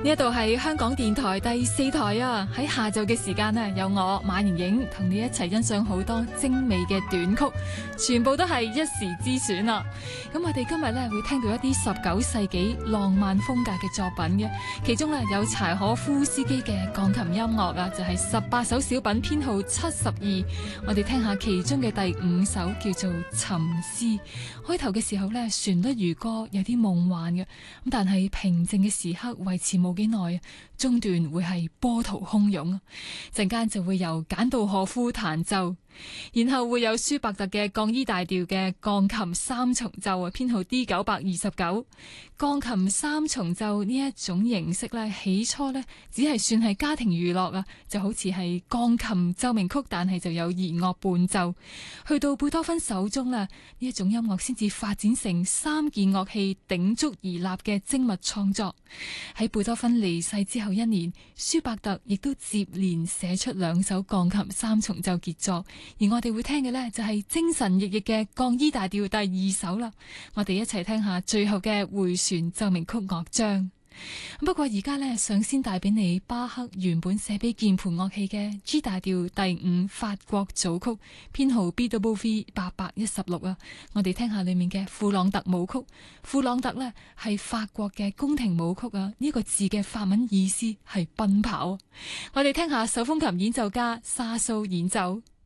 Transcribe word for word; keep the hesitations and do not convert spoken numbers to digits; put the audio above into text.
呢一度係香港電台第四台啊！喺下晝嘅時間呢，有我馬妍影同你一齊欣賞好多精美嘅短曲，全部都係一時之選啊！咁我哋今日呢會聽到一啲十九世紀浪漫風格嘅作品嘅，其中呢有柴可夫斯基嘅鋼琴音樂啊，就係十八首小品編號七十二。我哋聽下其中嘅第五首叫做《沉思》。開頭嘅時候呢，旋律如歌，有啲夢幻嘅，咁但係平靜嘅時刻維持冇幾耐，中段會係波濤洶湧，陣間就會由簡道荷夫彈奏，然後會有舒伯特嘅降 E 大調嘅鋼琴三重奏啊，編號 D 九百二十九。鋼琴三重奏呢一種形式呢，起初呢只係算係家庭娛樂啊，就好似係鋼琴奏鳴曲，但係就有弦樂伴奏。去到貝多芬手中啦，呢一種音樂先至發展成三件樂器鼎足而立嘅精密創作。喺貝多芬離世之後一年，舒伯特亦都接連寫出兩首鋼琴三重奏傑作，而我哋會聽嘅呢，就係精神奕奕嘅降 E 大調第二首啦。我哋一齊聽下最後嘅回旋奏鳴曲樂章。不過而家呢，想先帶俾你巴克原本寫俾鍵盤樂器嘅 G 大調第五法國組曲，編號 B W V 八百一十六啊。我哋聽下裏面嘅庫朗特舞曲。庫朗特呢係法國嘅宮廷舞曲啊，呢、這個字嘅法文意思係奔跑。我哋聽下手風琴演奏家沙蘇演奏。